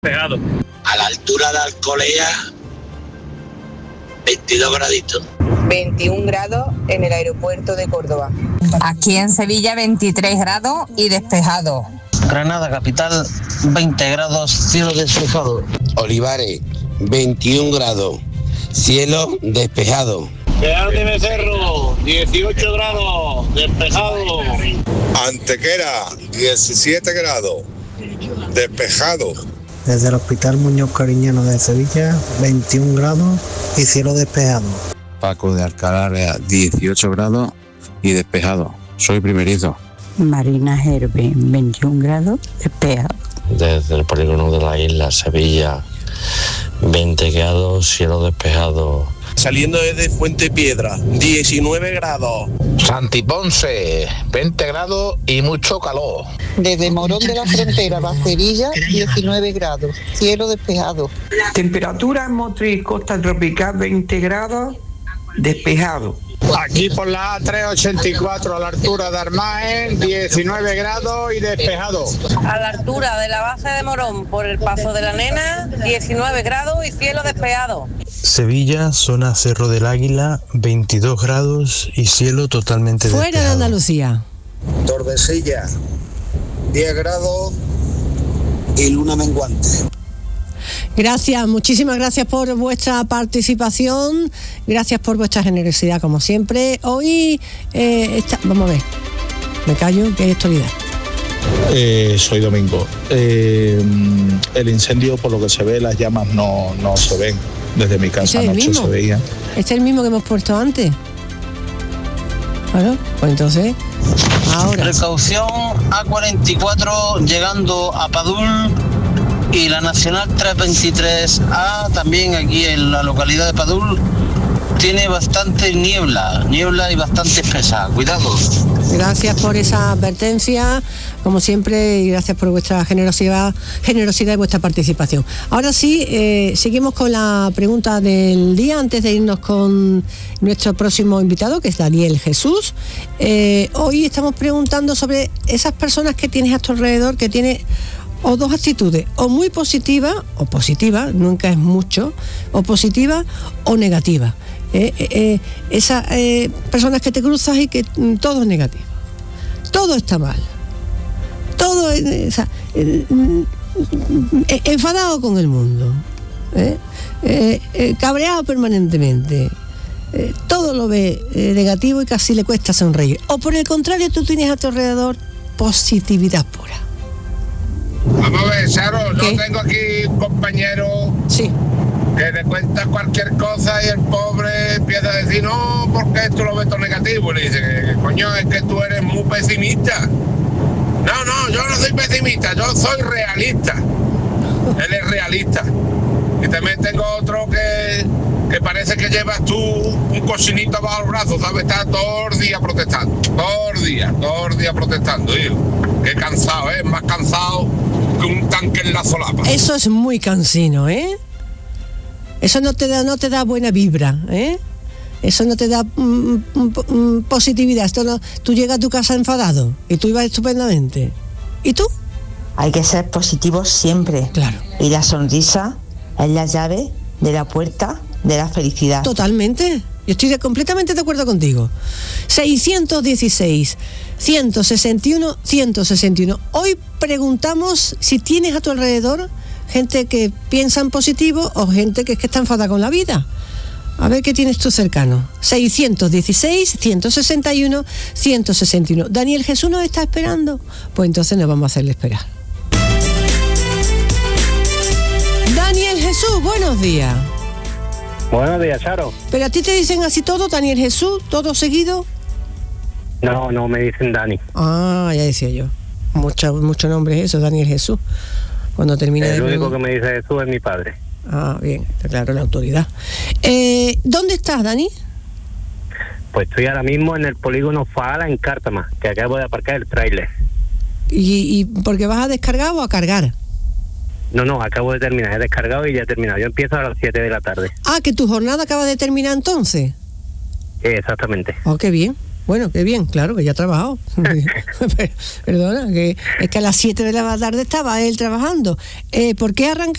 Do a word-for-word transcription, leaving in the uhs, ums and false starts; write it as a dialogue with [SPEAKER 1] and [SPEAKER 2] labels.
[SPEAKER 1] Pegado.
[SPEAKER 2] A la altura de Alcolea, veintidós graditos.
[SPEAKER 3] veintiún grados en el aeropuerto de Córdoba.
[SPEAKER 4] Aquí en Sevilla veintitrés grados y despejado.
[SPEAKER 5] Granada capital veinte grados, cielo despejado.
[SPEAKER 6] Olivares veintiún grados, cielo despejado.
[SPEAKER 7] Real de Becerro dieciocho grados, despejado.
[SPEAKER 8] Antequera diecisiete grados, despejado.
[SPEAKER 9] Desde el Hospital Muñoz Cariñano de Sevilla, veintiún grados y cielo despejado.
[SPEAKER 10] Paco de Alcalá, dieciocho grados y despejado. Soy primerizo.
[SPEAKER 11] Marina Herbe, veintiún grados, despejado.
[SPEAKER 12] Desde el polígono de la isla Sevilla, veinte grados, cielo despejado.
[SPEAKER 13] Saliendo desde Fuente Piedra, diecinueve grados.
[SPEAKER 14] Santiponce, veinte grados y mucho calor.
[SPEAKER 15] Desde Morón de la Frontera, Bacerilla, diecinueve grados, cielo despejado.
[SPEAKER 16] Temperatura en Motriz, costa tropical, veinte grados, despejado.
[SPEAKER 17] Aquí por la A trescientos ochenta y cuatro, a la altura de Armaen, diecinueve grados y despejado.
[SPEAKER 18] A la altura de la base de Morón, por el Paso de la Nena, diecinueve grados y cielo despejado.
[SPEAKER 19] Sevilla, zona Cerro del Águila, veintidós grados y cielo totalmente despejado.
[SPEAKER 20] Fuera de Andalucía.
[SPEAKER 21] Tordesillas, diez grados y luna menguante.
[SPEAKER 20] Gracias, muchísimas gracias por vuestra participación, gracias por vuestra generosidad como siempre. Hoy, eh, está, vamos a ver, me callo, que hay actualidad.
[SPEAKER 22] Eh, soy Domingo. Eh, el incendio, por lo que se ve, las llamas no, no se ven. Desde mi casa anoche se veían.
[SPEAKER 20] ¿Este es el mismo que hemos puesto antes? Bueno, pues entonces, ahora.
[SPEAKER 5] Precaución A cuarenta y cuatro llegando a Padul y la Nacional trescientos veintitrés A también aquí en la localidad de Padul tiene bastante niebla, niebla y bastante espesa. Cuidado.
[SPEAKER 20] Gracias por esa advertencia, como siempre, y gracias por vuestra generosidad, generosidad y vuestra participación. Ahora sí, eh, seguimos con la pregunta del día, antes de irnos con nuestro próximo invitado, que es Daniel Jesús. Eh, hoy estamos preguntando sobre esas personas que tienes a tu alrededor, que tienen o dos actitudes, o muy positiva, o positiva, nunca es mucho, o positiva o negativa. Eh, eh, eh, esas eh, personas que te cruzas y que mm, todo es negativo, todo está mal, todo es, o sea, eh, eh, enfadado con el mundo, eh, eh, eh, cabreado permanentemente, eh, todo lo ve eh, negativo y casi le cuesta sonreír. O por el contrario, tú tienes a tu alrededor positividad pura.
[SPEAKER 7] Vamos a ver, Charo, yo tengo aquí un compañero
[SPEAKER 20] sí.
[SPEAKER 7] que le cuenta cualquier cosa y el pobre empieza a decir, no, porque esto lo ves todo negativo. Y le dice, coño, es que tú eres muy pesimista. No, no, yo no soy pesimista, yo soy realista. Él es realista. Y también tengo otro que, que parece que llevas tú un cochinito bajo el brazo, ¿sabes? Está todo el día protestando, todo el día, todo el día protestando, hijo. Qué cansado, ¿eh? Más cansado que un tanque en la solapa.
[SPEAKER 20] Eso es muy cansino, ¿eh? Eso no te da, no te da buena vibra, ¿eh? Eso no te da mm, mm, positividad. Esto no, tú llegas a tu casa enfadado y tú ibas estupendamente. ¿Y tú?
[SPEAKER 23] Hay que ser positivos siempre.
[SPEAKER 20] Claro.
[SPEAKER 23] Y la sonrisa es la llave de la puerta de la felicidad.
[SPEAKER 20] Totalmente. Yo estoy de, completamente de acuerdo contigo. seiscientos dieciséis, ciento sesenta y uno, ciento sesenta y uno. Hoy preguntamos si tienes a tu alrededor gente que piensa en positivo o gente que es que está enfadada con la vida. A ver qué tienes tú cercano. seiscientos dieciséis, ciento sesenta y uno, ciento sesenta y uno. ¿Daniel Jesús nos está esperando? Pues entonces nos vamos a hacerle esperar. Daniel Jesús, buenos días.
[SPEAKER 24] Buenos días, Charo.
[SPEAKER 20] ¿Pero a ti te dicen así todo, Daniel Jesús, todo seguido?
[SPEAKER 24] No, no, me dicen Dani.
[SPEAKER 20] Ah, ya decía yo. Mucho, mucho nombre es eso, Daniel Jesús. Cuando termine
[SPEAKER 24] El
[SPEAKER 20] de
[SPEAKER 24] único
[SPEAKER 20] preguntar.
[SPEAKER 24] que me dice Jesús es mi padre.
[SPEAKER 20] Ah, bien, está claro, la autoridad. Eh, ¿Dónde estás, Dani?
[SPEAKER 24] Pues estoy ahora mismo en el polígono Faala, en Cártama, que acabo de aparcar el tráiler.
[SPEAKER 20] ¿Y, ¿Y por qué vas a descargar o a cargar?
[SPEAKER 24] No, no, acabo de terminar, he descargado y ya he terminado. Yo empiezo a las siete de la tarde.
[SPEAKER 20] Ah, que tu jornada acaba de terminar entonces.
[SPEAKER 24] Eh, exactamente.
[SPEAKER 20] Oh, qué bien. Bueno, qué bien, claro, que ya ha trabajado. Perdona, que es que a las siete de la tarde estaba él trabajando. Eh, ¿Por qué arranca